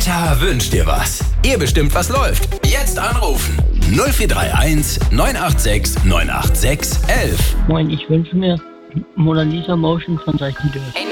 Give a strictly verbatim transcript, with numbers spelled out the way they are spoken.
Peter wünscht dir was. Ihr bestimmt, was läuft. Jetzt anrufen. null vier drei eins neun acht sechs neun acht sechs eins eins. Moin, ich wünsche mir Mona Lisa Motion von Zeichentöne.